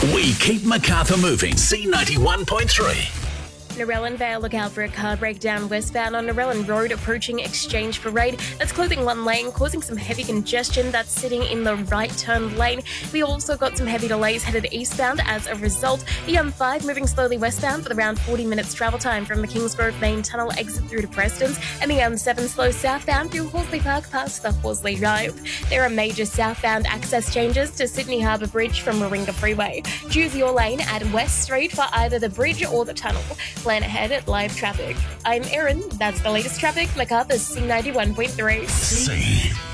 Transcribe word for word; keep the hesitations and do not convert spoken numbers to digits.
We keep Macarthur moving. C ninety-one point three. Narellan Vale, look out for a car breakdown westbound on Narellan Road approaching Exchange Parade. That's closing one lane, causing some heavy congestion that's sitting in the right turn lane. We also got some heavy delays headed eastbound as a result. The M five moving slowly westbound with around forty minutes travel time from the Kingsgrove Main Tunnel exit through to Preston's, and the M seven slow southbound through Horsley Park past the Horsley Drive. There are major southbound access changes to Sydney Harbour Bridge from Warringah Freeway. Choose your lane at West Street for either the bridge or the tunnel. Plan ahead at live traffic. I'm Erin. That's the latest traffic. Macarthur's C ninety-one point three. C